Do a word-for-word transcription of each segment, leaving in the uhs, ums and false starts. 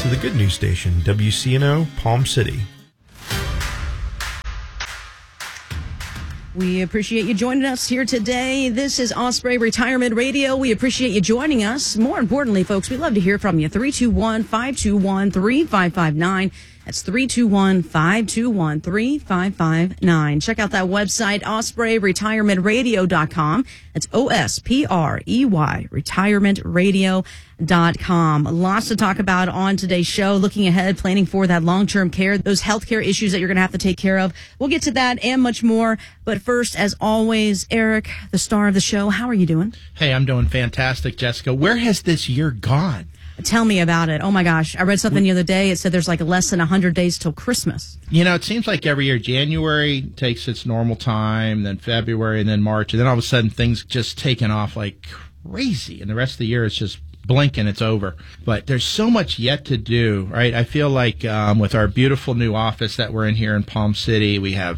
to the good news station, W C N O, Palm City. We appreciate you joining us here today. This is Osprey Retirement Radio. We appreciate you joining us. More importantly, folks, we'd love to hear from you. three two one, five two one, three five five nine. That's three two one, five two one, three five five nine. Check out that website, osprey retirement radio dot com. That's O S P R E Y, retirement radio dot com. Lots to talk about on today's show. Looking ahead, planning for that long-term care, those healthcare issues that you're going to have to take care of. We'll get to that and much more. But first, as always, Eric, the star of the show, how are you doing? Hey, I'm doing fantastic, Jessica. Where has this year gone? Tell me about it. Oh, my gosh. I read something the other day. It said there's like less than one hundred days till Christmas. You know, it seems like every year January takes its normal time, then February, and then March, and then all of a sudden things just taking off like crazy, and the rest of the year is just blink and it's over. But there's so much yet to do, right? I feel like um, with our beautiful new office that we're in here in Palm City, we have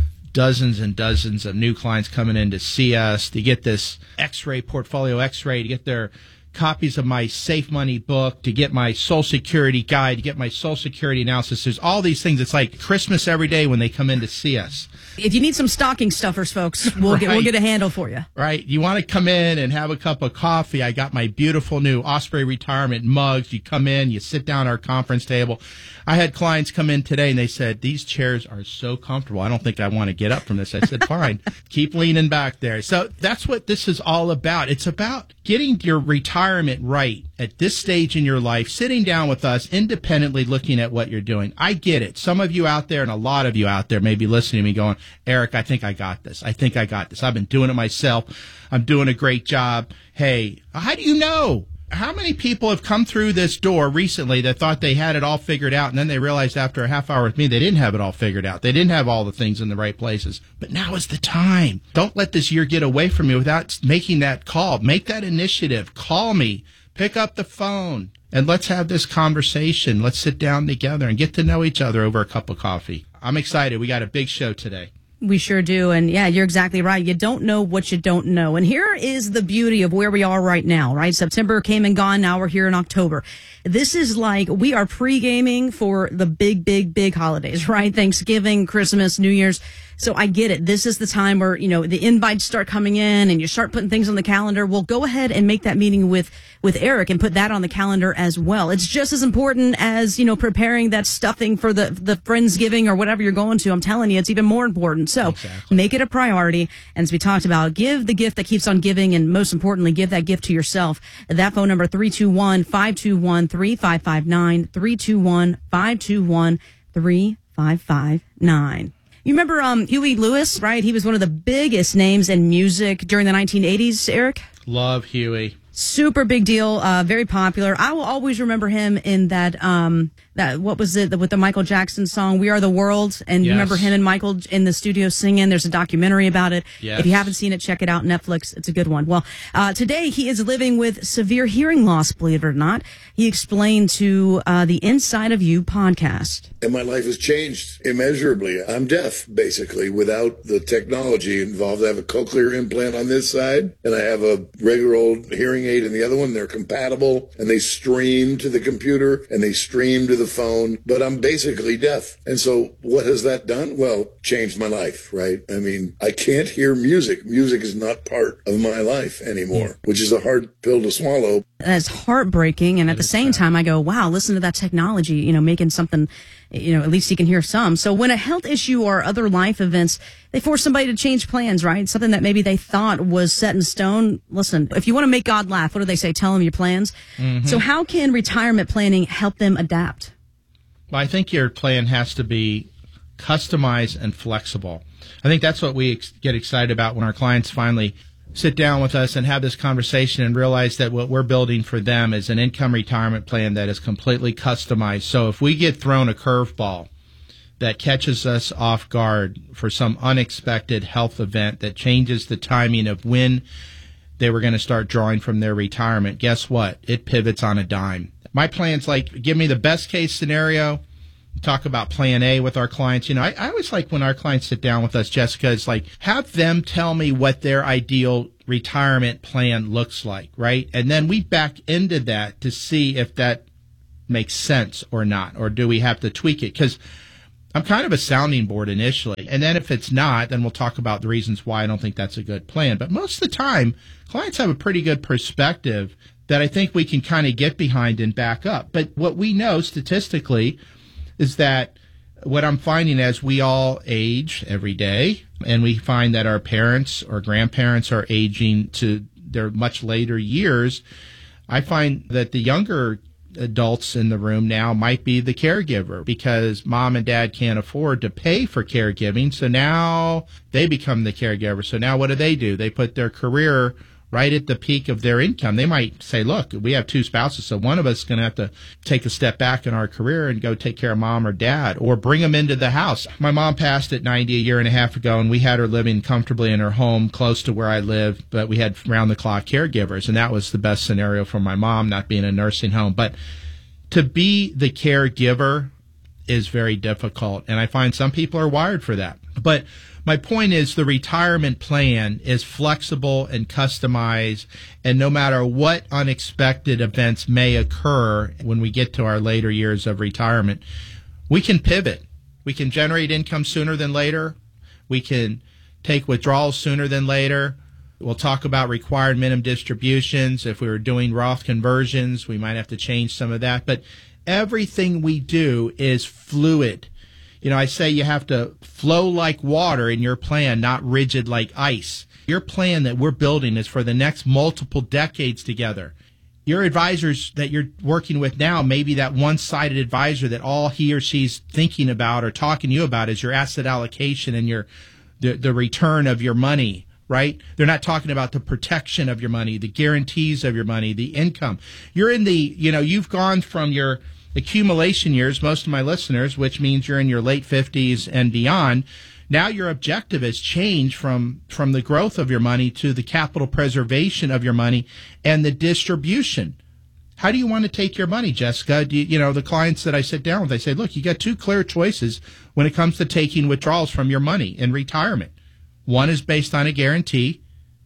dozens and dozens of new clients coming in to see us, to get this X-ray, portfolio X-ray, to get their copies of my Safe Money book, to get my Social Security guide, to get my Social Security analysis. There's all these things. It's like Christmas every day when they come in to see us. If you need some stocking stuffers, folks, we'll right. get we'll get a handle for you. Right. You want to come in and have a cup of coffee. I got my beautiful new Osprey Retirement mugs. You come in, you sit down at our conference table. I had clients come in today and they said, these chairs are so comfortable. I don't think I want to get up from this. I said, fine, keep leaning back there. So that's what this is all about. It's about getting your retirement right at this stage in your life, sitting down with us, independently looking at what you're doing. I get it. Some of you out there and a lot of you out there may be listening to me going, Eric, I think I got this. I think I got this. I've been doing it myself. I'm doing a great job. Hey, how do you know? How many people have come through this door recently that thought they had it all figured out, and then they realized after a half hour with me they didn't have it all figured out. They didn't have all the things in the right places. But now is the time. Don't let this year get away from you without making that call. Make that initiative. Call me. Pick up the phone. And let's have this conversation. Let's sit down together and get to know each other over a cup of coffee. I'm excited. We got a big show today. We sure do. And yeah, you're exactly right. You don't know what you don't know. And here is the beauty of where we are right now, right? September came and gone. Now we're here in October. This is like we are pre-gaming for the big, big, big holidays, right? Thanksgiving, Christmas, New Year's. So I get it. This is the time where, you know, the invites start coming in and you start putting things on the calendar. Well, go ahead and make that meeting with, with Eric and put that on the calendar as well. It's just as important as, you know, preparing that stuffing for the, the Friendsgiving or whatever you're going to. I'm telling you, it's even more important. So exactly. Make it a priority. And as we talked about, give the gift that keeps on giving. And most importantly, give that gift to yourself. That phone number, three two one, five two one, three five five nine, three two one, five two one, three five five nine. You remember um, Huey Lewis, right? He was one of the biggest names in music during the nineteen eighties, Eric? Love Huey. Super big deal, uh, very popular. I will always remember him in that, um, that, what was it, with the Michael Jackson song, We Are the World? And you yes. remember him and Michael in the studio singing. There's a documentary about it. Yes. If you haven't seen it, check it out, Netflix. It's a good one. Well, uh, today he is living with severe hearing loss, believe it or not. He explained to uh, the Inside of You podcast. And my life has changed immeasurably. I'm deaf, basically, without the technology involved. I have a cochlear implant on this side, and I have a regular old hearing aid in the other one. They're compatible, and they stream to the computer, and they stream to the phone, but I'm basically deaf. And so what has that done? Well, changed my life, right? I mean, I can't hear music. Music is not part of my life anymore, which is a hard pill to swallow. That's heartbreaking, and at the same time, I go, wow, listen to that technology, you know, making something, you know, at least you can hear some. So when a health issue or other life events, they force somebody to change plans, right? Something that maybe they thought was set in stone. Listen, if you want to make God laugh, what do they say? Tell him your plans. Mm-hmm. So how can retirement planning help them adapt? Well, I think your plan has to be customized and flexible. I think that's what we ex- get excited about when our clients finally sit down with us and have this conversation and realize that what we're building for them is an income retirement plan that is completely customized. So if we get thrown a curveball that catches us off guard for some unexpected health event that changes the timing of when they were going to start drawing from their retirement, guess what? It pivots on a dime. My plan's like, give me the best case scenario. Talk about plan A with our clients. You know, I, I always like when our clients sit down with us, Jessica, it's like, have them tell me what their ideal retirement plan looks like, right? And then we back into that to see if that makes sense or not? Or do we have to tweak it? Because I'm kind of a sounding board initially. And then if it's not, then we'll talk about the reasons why I don't think that's a good plan. But most of the time, clients have a pretty good perspective that I think we can kind of get behind and back up. But what we know statistically is that what I'm finding as we all age every day, and we find that our parents or grandparents are aging to their much later years, I find that the younger adults in the room now might be the caregiver because mom and dad can't afford to pay for caregiving. So now they become the caregiver. So now what do they do? They put their career right at the peak of their income. They might say, look, we have two spouses, so one of us is going to have to take a step back in our career and go take care of mom or dad or bring them into the house. My mom passed at ninety a year and a half ago, and we had her living comfortably in her home close to where I live, but we had round-the-clock caregivers, and that was the best scenario for my mom, not being in a nursing home. But to be the caregiver is very difficult, and I find some people are wired for that. But my point is the retirement plan is flexible and customized, and no matter what unexpected events may occur when we get to our later years of retirement, we can pivot. We can generate income sooner than later. We can take withdrawals sooner than later. We'll talk about required minimum distributions. If we were doing Roth conversions, we might have to change some of that. But everything we do is fluid. You know, I say you have to flow like water in your plan, not rigid like ice. Your plan that we're building is for the next multiple decades together. Your advisors that you're working with now may be that one-sided advisor that all he or she's thinking about or talking to you about is your asset allocation and your the, the return of your money, right? They're not talking about the protection of your money, the guarantees of your money, the income. You're in the, you know, you've gone from your accumulation years, most of my listeners, which means you're in your late fifties and beyond. Now your objective has changed from, from the growth of your money to the capital preservation of your money and the distribution. How do you want to take your money, Jessica? Do you, you know, the clients that I sit down with, I say, look, you got two clear choices when it comes to taking withdrawals from your money in retirement. One is based on a guarantee,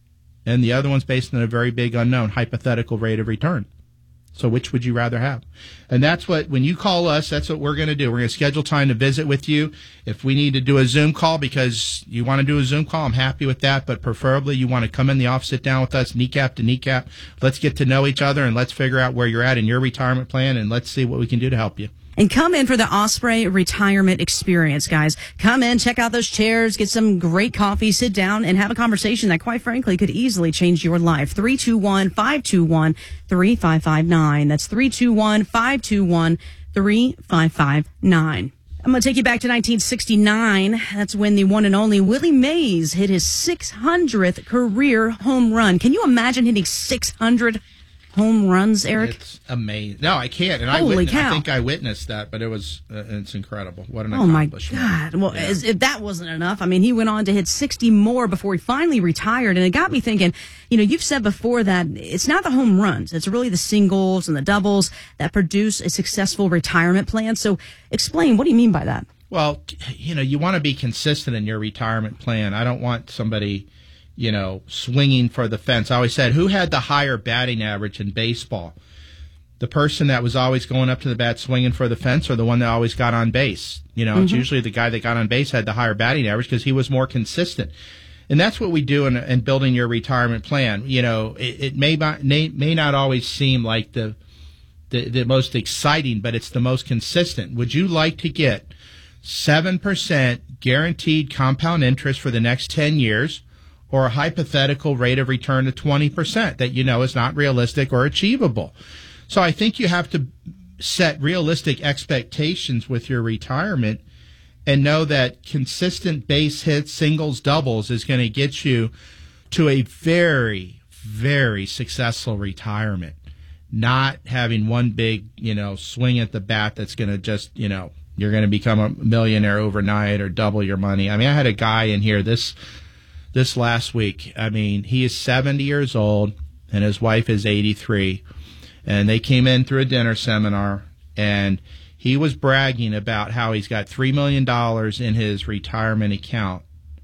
and the other one's based on a very big unknown hypothetical rate of return. So which would you rather have? And that's what, when you call us, that's what we're going to do. We're going to schedule time to visit with you. If we need to do a Zoom call because you want to do a Zoom call, I'm happy with that. But preferably you want to come in the office, sit down with us, kneecap to kneecap. Let's get to know each other and let's figure out where you're at in your retirement plan and let's see what we can do to help you. And come in for the Osprey Retirement Experience, guys. Come in, check out those chairs, get some great coffee, sit down, and have a conversation that, quite frankly, could easily change your life. three two one, five two one, three five five nine. That's three two one, five two one, three five five nine. I'm going to take you back to nineteen sixty-nine. That's when the one and only Willie Mays hit his six hundredth career home run. Can you imagine hitting six hundred home runs, Eric? It's amazing. No, I can't. And Holy I, witness, cow. I think I witnessed that, but it was, uh, it's incredible. What an Oh, my accomplishment. God. Well, Yeah. as if that wasn't enough, I mean, he went on to hit sixty more before he finally retired. And it got me thinking, you know, you've said before that it's not the home runs. It's really the singles and the doubles that produce a successful retirement plan. So explain, what do you mean by that? Well, you know, you want to be consistent in your retirement plan. I don't want somebody, you know, swinging for the fence. I always said, who had the higher batting average in baseball? The person that was always going up to the bat swinging for the fence or the one that always got on base? You know, mm-hmm. It's usually the guy that got on base had the higher batting average because he was more consistent. And that's what we do in, in building your retirement plan. You know, it, it may, not, may, may not always seem like the, the, the most exciting, but it's the most consistent. Would you like to get seven percent guaranteed compound interest for the next ten years? Or a hypothetical rate of return of twenty percent that you know is not realistic or achievable? So I think you have to set realistic expectations with your retirement and know that consistent base hits, singles, doubles is going to get you to a very, very successful retirement. Not having one big, you know, swing at the bat that's going to just, you know, you're going to become a millionaire overnight or double your money. I mean, I had a guy in here this This last week. I mean, he is seventy years old and his wife is eighty-three. And they came in through a dinner seminar and he was bragging about how he's got three million dollars in his retirement account,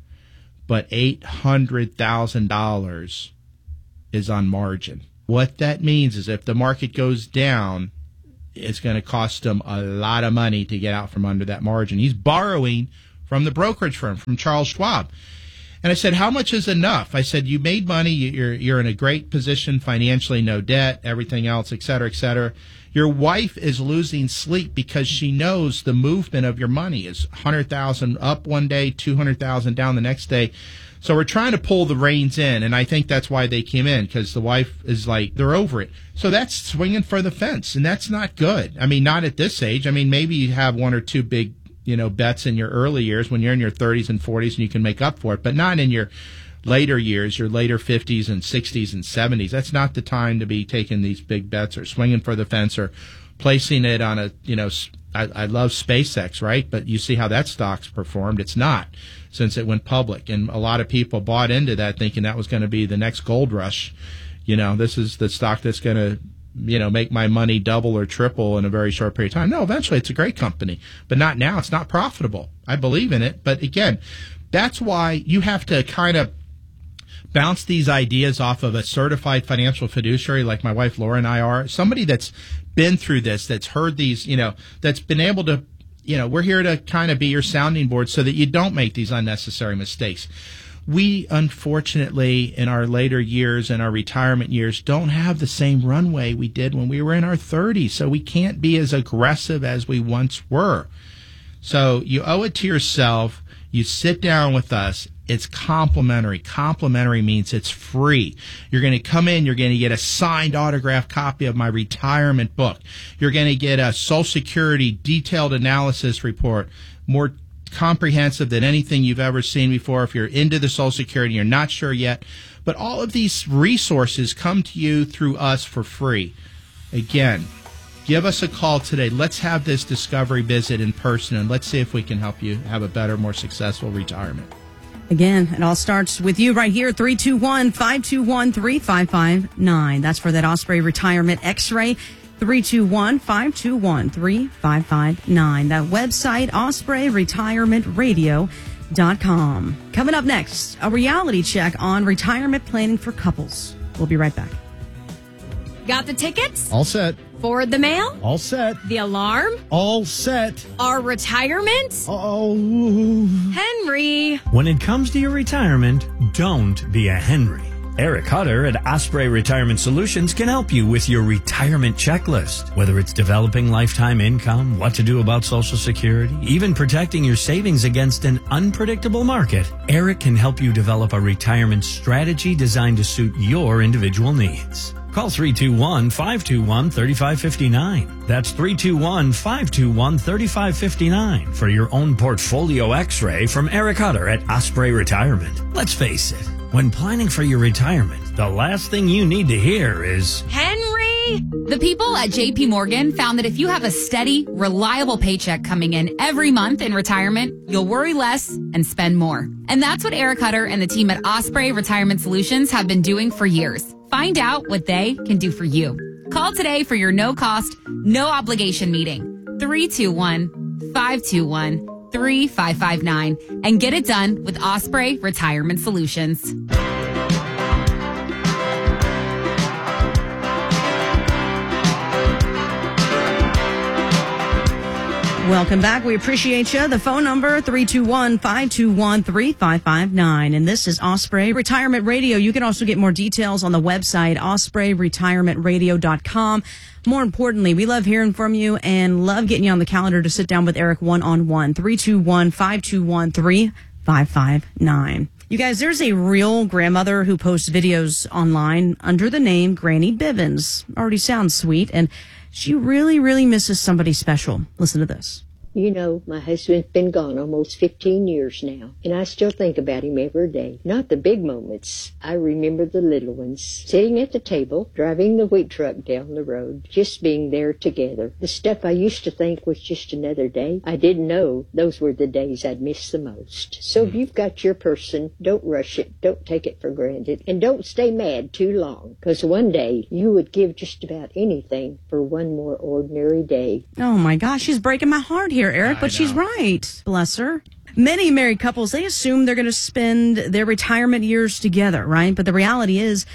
but eight hundred thousand dollars is on margin. What that means is if the market goes down, it's going to cost him a lot of money to get out from under that margin. He's borrowing from the brokerage firm, from Charles Schwab. And I said, how much is enough? I said, you made money. You're, you're in a great position financially, no debt, everything else, et cetera, et cetera. Your wife is losing sleep because she knows the movement of your money is one hundred thousand dollars up one day, two hundred thousand dollars down the next day. So we're trying to pull the reins in, and I think that's why they came in, because the wife is like, they're over it. So that's swinging for the fence, and that's not good. I mean, not at this age. I mean, maybe you have one or two big, you know, bets in your early years when you're in your thirties and forties and you can make up for it, but not in your later years, your later fifties and sixties and seventies. That's not the time to be taking these big bets or swinging for the fence or placing it on a, you know, I, I love SpaceX, right? But you see how that stock's performed. It's not, since it went public. And a lot of people bought into that thinking that was going to be the next gold rush. You know, this is the stock that's going to, you know, make my money double or triple in a very short period of time. No, eventually it's a great company, but not now. It's not profitable. I believe in it. But again, that's why you have to kind of bounce these ideas off of a certified financial fiduciary like my wife Laura and I are, somebody that's been through this, that's heard these, you know, that's been able to, you know, we're here to kind of be your sounding board so that you don't make these unnecessary mistakes. We, unfortunately, in our later years and our retirement years, don't have the same runway we did when we were in our thirties, so we can't be as aggressive as we once were. So you owe it to yourself. You sit down with us. It's complimentary. Complimentary means it's free. You're going to come in. You're going to get a signed autographed copy of my retirement book. You're going to get a Social Security detailed analysis report, more comprehensive than anything you've ever seen before. If you're into the Social Security, you're not sure yet. But all of these resources come to you through us for free. Again, give us a call today. Let's have this discovery visit in person, and let's see if we can help you have a better, more successful retirement. Again, it all starts with you right here, three two one, five two one, three five five nine. That's for that Osprey Retirement X-ray, three two one, five two one, three five five nine. That website, osprey retirement radio dot com. Coming up next, a reality check on retirement planning for couples. We'll be right back. Got the tickets? All set. Forward the mail? All set. The alarm? All set. Our retirement? Oh. Henry. When it comes to your retirement, don't be a Henry. Eric Hutter at Osprey Retirement Solutions can help you with your retirement checklist. Whether it's developing lifetime income, what to do about Social Security, even protecting your savings against an unpredictable market, Eric can help you develop a retirement strategy designed to suit your individual needs. Call three two one, five two one, three five five nine. That's three two one, five two one, three five five nine for your own portfolio X-ray from Eric Hutter at Osprey Retirement. Let's face it, when planning for your retirement, the last thing you need to hear is, Henry! The people at J P Morgan found that if you have a steady, reliable paycheck coming in every month in retirement, you'll worry less and spend more. And that's what Eric Hutter and the team at Osprey Retirement Solutions have been doing for years. Find out what they can do for you. Call today for your no-cost, no-obligation meeting. three two one, five two one, three five five nine and get it done with Osprey Retirement Solutions. Welcome back. We appreciate you. The phone number, three two one, five two one, three five five nine. And this is Osprey Retirement Radio. You can also get more details on the website, osprey retirement radio dot com. More importantly, we love hearing from you and love getting you on the calendar to sit down with Eric one-on-one. three two one, five two one, three five five nine. You guys, there's a real grandmother who posts videos online under the name Granny Bivens. Already sounds sweet, and she really, really misses somebody special. Listen to this. You know, my husband's been gone almost fifteen years now, and I still think about him every day. Not the big moments. I remember the little ones. Sitting at the table, driving the wheat truck down the road, just being there together. The stuff I used to think was just another day, I didn't know those were the days I'd miss the most. So if you've got your person, don't rush it, don't take it for granted, and don't stay mad too long, because one day you would give just about anything for one more ordinary day. Oh my gosh, she's breaking my heart here, Eric, I but know. she's right. Bless her. Many married couples, they assume they're going to spend their retirement years together, right? But the reality is,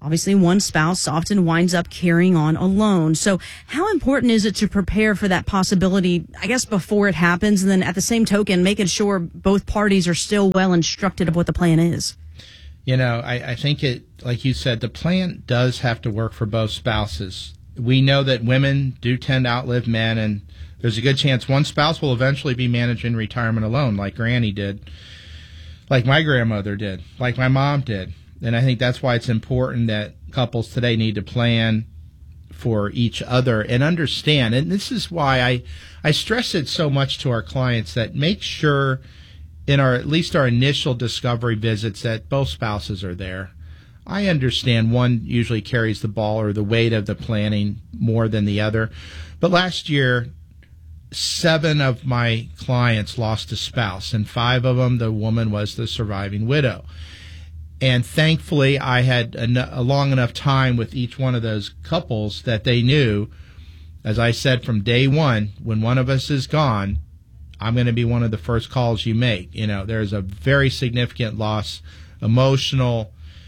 obviously one spouse often winds up carrying on alone. So how important is it to prepare for that possibility, I guess, before it happens, and then at the same token, making sure both parties are still well instructed of what the plan is? You know, I, I think it, like you said, the plan does have to work for both spouses. We know that women do tend to outlive men, and there's a good chance one spouse will eventually be managing retirement alone, like Granny did, like my grandmother did, like my mom did. And I think that's why it's important that couples today need to plan for each other and understand. And this is why I, I stress it so much to our clients, that make sure in our, at least our initial discovery visits, that both spouses are there. I understand one usually carries the ball or the weight of the planning more than the other. But last year, seven of my clients lost a spouse, and five of them, the woman was the surviving widow. And thankfully, I had a, a long enough time with each one of those couples that they knew, as I said from day one, when one of us is gone, I'm going to be one of the first calls you make. You know, there's a very significant loss, emotional,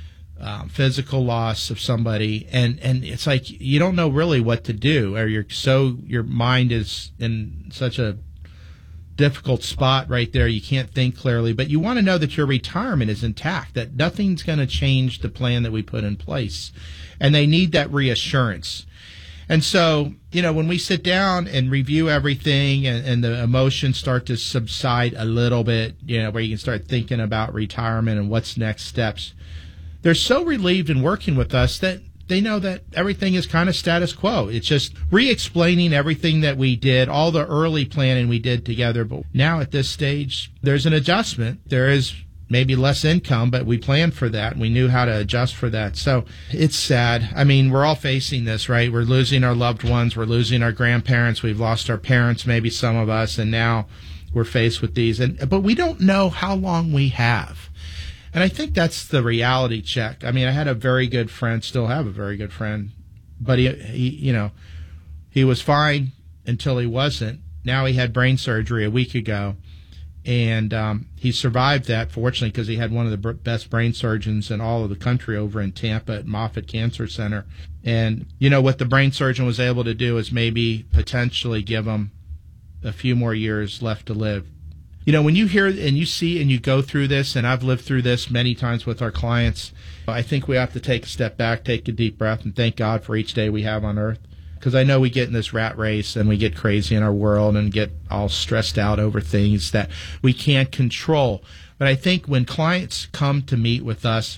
um, physical loss of somebody, and, and it's like you don't know really what to do, or you're so your mind is in such a difficult spot right there. You can't think clearly, but you want to know that your retirement is intact, that nothing's going to change the plan that we put in place. And they need that reassurance. And so, you know, when we sit down and review everything and, and the emotions start to subside a little bit, you know, where you can start thinking about retirement and what's next steps, they're so relieved in working with us that they know that everything is kind of status quo. It's just re-explaining everything that we did, all the early planning we did together. But now at this stage, there's an adjustment. There is maybe less income, but we planned for that, and we knew how to adjust for that. So it's sad. I mean, we're all facing this, right? We're losing our loved ones. We're losing our grandparents. We've lost our parents, maybe some of us, and now we're faced with these. And but we don't know how long we have. And I think that's the reality check. I mean, I had a very good friend, still have a very good friend, but he, he, you know, he was fine until he wasn't. Now he had brain surgery a week ago, and um, he survived that, fortunately, because he had one of the best brain surgeons in all of the country over in Tampa at Moffitt Cancer Center. And, you know, what the brain surgeon was able to do is maybe potentially give him a few more years left to live. You know, when you hear and you see and you go through this, and I've lived through this many times with our clients, I think we have to take a step back, take a deep breath, and thank God for each day we have on earth. Because I know we get in this rat race and we get crazy in our world and get all stressed out over things that we can't control. But I think when clients come to meet with us,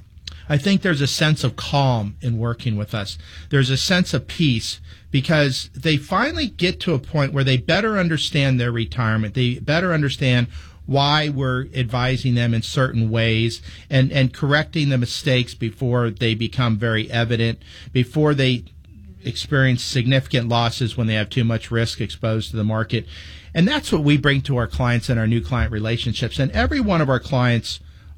I think there's a sense of calm in working with us. There's a sense of peace, because they finally get to a point where they better understand their retirement. They better understand why we're advising them in certain ways and, and correcting the mistakes before they become very evident, before they experience significant losses when they have too much risk exposed to the market. And that's what we bring to our clients in our new client relationships. And every one of our clients,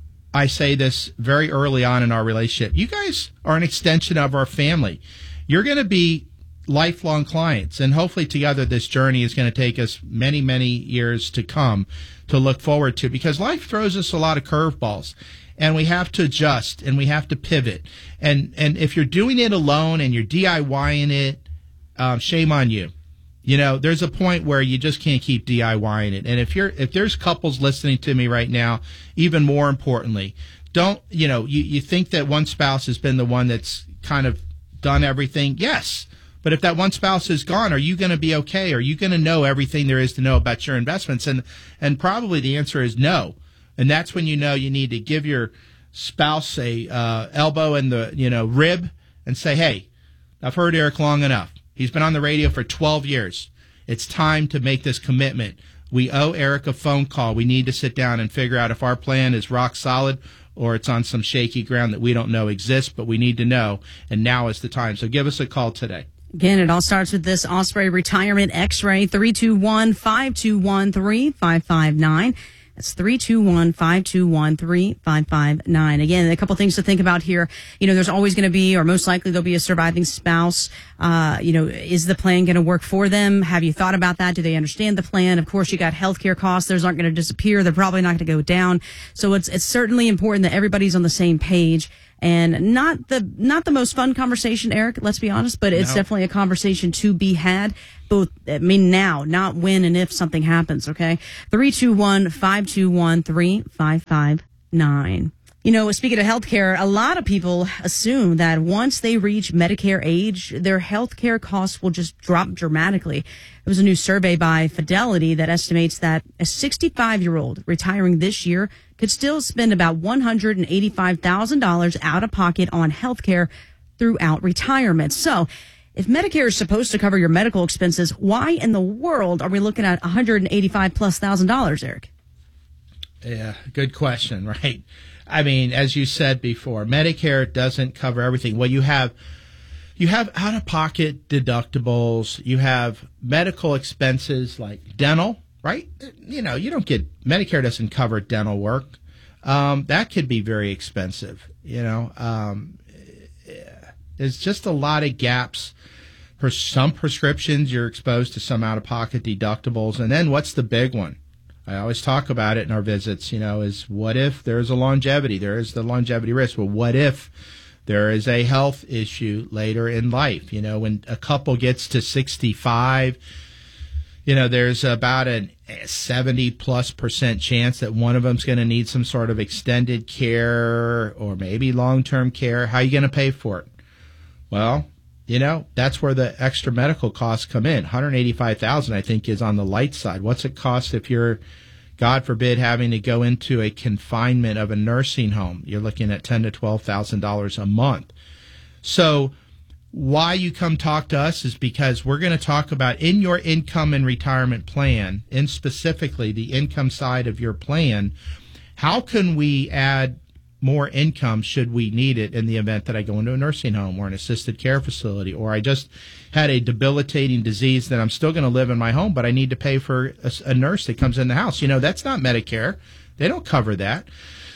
I say this very early on in our relationship, you guys are an extension of our family. You're going to be lifelong clients, and hopefully together this journey is going to take us many, many years to come to look forward to, because life throws us a lot of curveballs, and we have to adjust and we have to pivot. And and if you're doing it alone and you're DIYing it, um, shame on you. You know, there's a point where you just can't keep DIYing it. And if you're if there's couples listening to me right now, even more importantly, don't, you know, you, you think that one spouse has been the one that's kind of done everything. Yes. But if that one spouse is gone, are you going to be okay? Are you going to know everything there is to know about your investments? And and probably the answer is no. And that's when you know you need to give your spouse a uh, elbow in the, you know, rib and say, hey, I've heard Eric long enough. He's been on the radio for twelve years. It's time to make this commitment. We owe Eric a phone call. We need to sit down and figure out if our plan is rock solid or it's on some shaky ground that we don't know exists, but we need to know, and now is the time. So give us a call today. Again, it all starts with this Osprey Retirement X-Ray, three two one, five two one three, five five nine. That's three two one, five two one three, five five nine. Again, a couple things to think about here. You know, there's always going to be, or most likely there'll be a surviving spouse. Uh, you know, is the plan going to work for them? Have you thought about that? Do they understand the plan? Of course, you got healthcare costs. Those aren't going to disappear. They're probably not going to go down. So it's, it's certainly important that everybody's on the same page And not the not the most fun conversation, Eric, let's be honest, but it's No. definitely a conversation to be had. Both, I mean, now, not when and if something happens, okay? three two one, five two one, three five five nine. You know, speaking of healthcare, a lot of people assume that once they reach Medicare age, their healthcare costs will just drop dramatically. There was a new survey by Fidelity that estimates that a sixty-five-year-old retiring this year could still spend about one hundred eighty-five thousand dollars out of pocket on healthcare throughout retirement. So, if Medicare is supposed to cover your medical expenses, why in the world are we looking at one hundred eighty-five plus thousand dollars, Eric? Yeah, good question, right? I mean, as you said before, Medicare doesn't cover everything. Well, you have you have out-of-pocket deductibles. You have medical expenses like dental, right? You know, you don't get Medicare doesn't cover dental work. Um, that could be very expensive. You know, um, there's just a lot of gaps. For some prescriptions, you're exposed to some out-of-pocket deductibles, and then what's the big one? I always talk about it in our visits, you know, is what if there's a longevity? There is the longevity risk. Well, what if there is a health issue later in life? You know, when a couple gets to sixty-five, you know, there's about a seventy plus percent chance that one of them's going to need some sort of extended care or maybe long-term care. How are you going to pay for it? Well, you know, that's where the extra medical costs come in. one hundred eighty-five thousand dollars, I think, is on the light side. What's it cost if you're, God forbid, having to go into a confinement of a nursing home? You're looking at ten thousand to twelve thousand dollars a month. So why you come talk to us is because we're going to talk about in your income and retirement plan, and specifically the income side of your plan, how can we add more income should we need it in the event that I go into a nursing home or an assisted care facility, or I just had a debilitating disease that I'm still going to live in my home, but I need to pay for a, a nurse that comes in the house. You know, that's not Medicare. They don't cover that.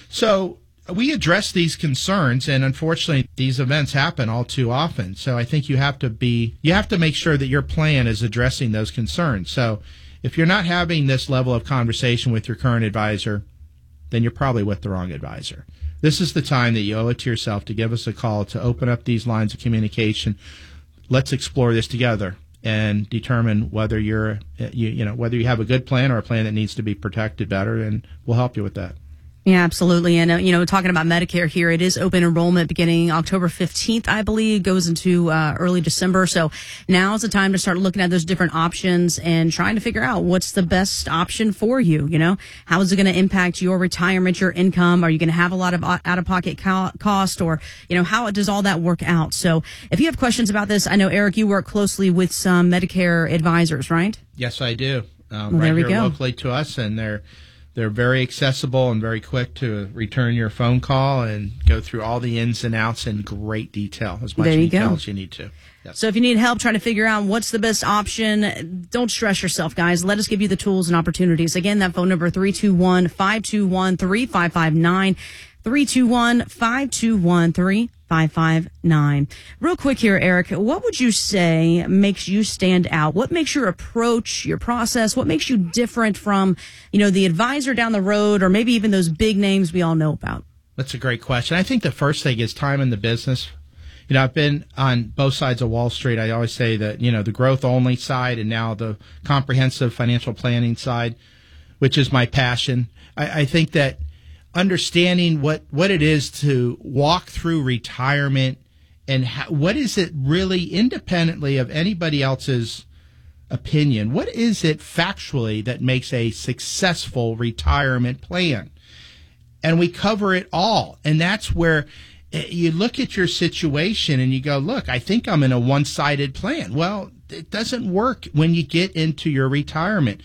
So we address these concerns, and unfortunately, these events happen all too often. So I think you have to be, you have to make sure that your plan is addressing those concerns. So if you're not having this level of conversation with your current advisor, then you're probably with the wrong advisor. This is the time that you owe it to yourself to give us a call, to open up these lines of communication. Let's explore this together and determine whether you're, you, you know, whether you have a good plan or a plan that needs to be protected better, and we'll help you with that. Yeah, absolutely. And, uh, you know, talking about Medicare here, it is open enrollment beginning October fifteenth, I believe, goes into uh, early December. So now is the time to start looking at those different options and trying to figure out what's the best option for you. You know, how is it going to impact your retirement, your income? Are you going to have a lot of out-of-pocket co- cost, or, you know, how does all that work out? So if you have questions about this, I know, Eric, you work closely with some Medicare advisors, right? Yes, I do. Um, well, right there we here go. Locally to us, and they're They're very accessible and very quick to return your phone call and go through all the ins and outs in great detail, as much There you detail go. as you need to. Yes. So if you need help trying to figure out what's the best option, don't stress yourself, guys. Let us give you the tools and opportunities. Again, that phone number, three two one, five two one, three five five nine, three two one, five two one, three five five nine. Real quick here, Eric, what would you say makes you stand out? What makes your approach, your process, what makes you different from, you know, the advisor down the road, or maybe even those big names we all know about? That's a great question. I think the first thing is time in the business. You know, I've been on both sides of Wall Street. I always say that, you know, the growth only side and now the comprehensive financial planning side, which is my passion. I, I think that understanding what, what it is to walk through retirement and how, what is it really independently of anybody else's opinion, what is it factually that makes a successful retirement plan? And we cover it all. And that's where you look at your situation and you go, look, I think I'm in a one-sided plan. Well, it doesn't work when you get into your retirement.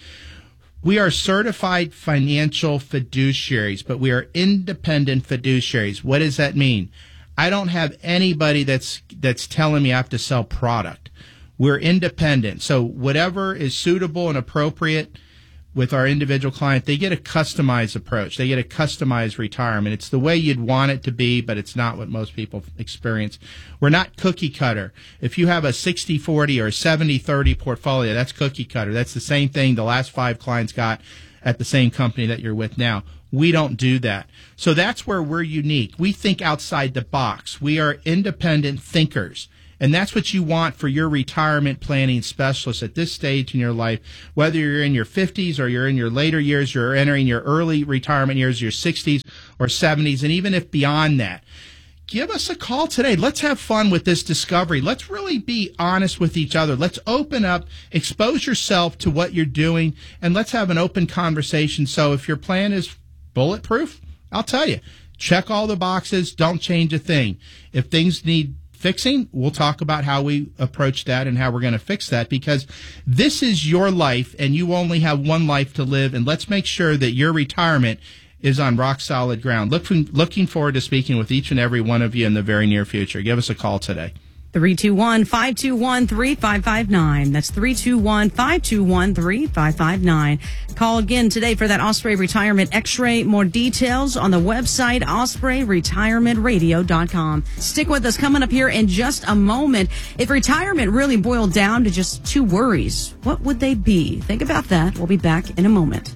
We are certified financial fiduciaries, but we are independent fiduciaries. What does that mean? I don't have anybody that's that's telling me I have to sell product. We're independent. So whatever is suitable and appropriate with our individual client, they get a customized approach. They get a customized retirement. It's the way you'd want it to be, but it's not what most people experience. We're not cookie cutter. If you have a sixty forty or a seventy thirty portfolio, that's cookie cutter. That's the same thing the last five clients got at the same company that you're with now. We don't do that. So that's where we're unique. We think outside the box. We are independent thinkers. And that's what you want for your retirement planning specialist at this stage in your life, whether you're in your fifties or you're in your later years, you're entering your early retirement years, your sixties or seventies, and even if beyond that. Give us a call today. Let's have fun with this discovery. Let's really be honest with each other. Let's open up, expose yourself to what you're doing, and let's have an open conversation. So if your plan is bulletproof, I'll tell you, check all the boxes, don't change a thing. If things need fixing, we'll talk about how we approach that and how we're going to fix that, because this is your life and you only have one life to live, and let's make sure that your retirement is on rock solid ground. Looking, looking forward to speaking with each and every one of you in the very near future. Give us a call today. three two one, five two one, three five five nine. That's three two one, five two one, three five five nine. Call again today for that Osprey Retirement X-ray. More details on the website, osprey retirement radio dot com. Stick with us. Coming up here in just a moment. If retirement really boiled down to just two worries, what would they be? Think about that. We'll be back in a moment.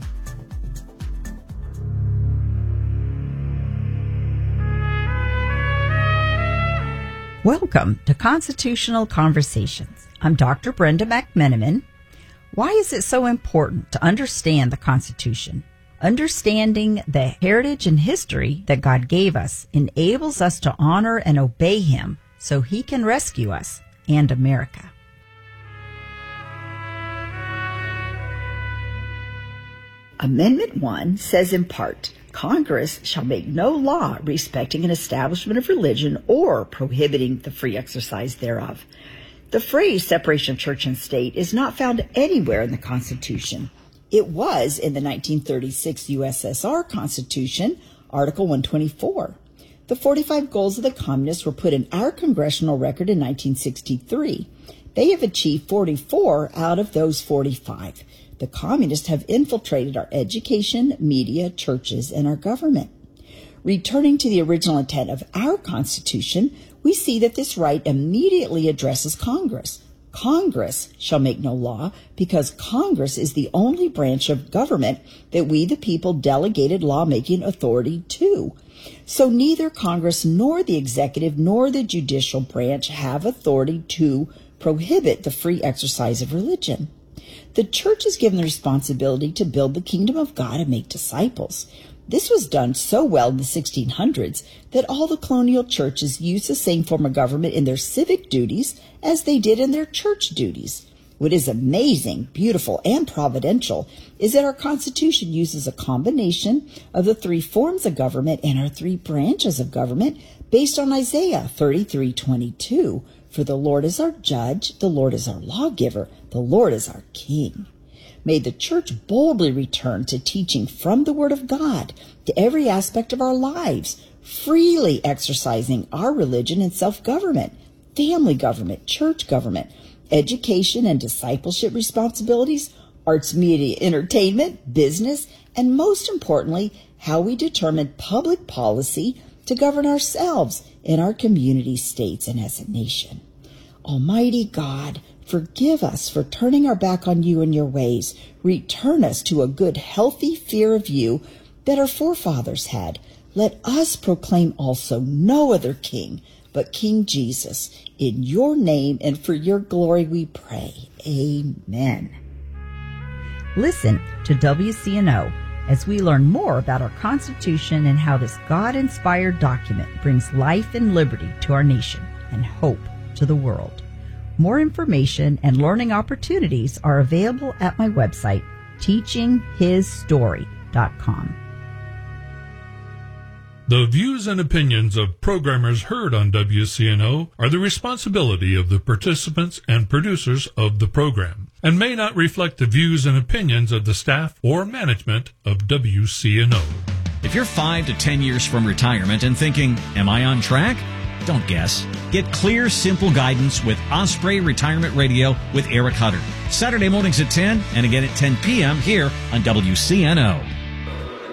Welcome to Constitutional Conversations. I'm Doctor Brenda McMenamin. Why is it so important to understand the Constitution? Understanding the heritage and history that God gave us enables us to honor and obey Him so He can rescue us and America. Amendment one says in part, Congress shall make no law respecting an establishment of religion or prohibiting the free exercise thereof. The phrase separation of church and state is not found anywhere in the Constitution. It was in the nineteen thirty-six U S S R Constitution, Article one twenty-four. The forty-five goals of the communists were put in our congressional record in nineteen sixty-three. They have achieved forty-four out of those forty-five. The communists have infiltrated our education, media, churches, and our government. Returning to the original intent of our Constitution, we see that this right immediately addresses Congress. Congress shall make no law because Congress is the only branch of government that we, the people, delegated lawmaking authority to. So neither Congress nor the executive nor the judicial branch have authority to prohibit the free exercise of religion. The church is given the responsibility to build the kingdom of God and make disciples. This was done so well in the sixteen hundreds that all the colonial churches used the same form of government in their civic duties as they did in their church duties. What is amazing, beautiful, and providential is that our Constitution uses a combination of the three forms of government and our three branches of government based on Isaiah thirty-three twenty-two. For the Lord is our judge, the Lord is our lawgiver, the Lord is our king. May the church boldly return to teaching from the Word of God to every aspect of our lives, freely exercising our religion and self-government, family government, church government, education and discipleship responsibilities, arts, media, entertainment, business, and most importantly, how we determine public policy to govern ourselves in our community, states, and as a nation. Almighty God, forgive us for turning our back on you and your ways. Return us to a good, healthy fear of you that our forefathers had. Let us proclaim also no other king but King Jesus. In your name and for your glory we pray. Amen. Listen to W C N O as we learn more about our Constitution and how this God-inspired document brings life and liberty to our nation and hope to the world. More information and learning opportunities are available at my website, teaching his story dot com. The views and opinions of programmers heard on W C N O are the responsibility of the participants and producers of the program, and may not reflect the views and opinions of the staff or management of W C N O. If you're five to ten years from retirement and thinking, am I on track? Don't guess. Get clear, simple guidance with Osprey Retirement Radio with Eric Hutter. Saturday mornings at ten and again at ten p.m. here on W C N O.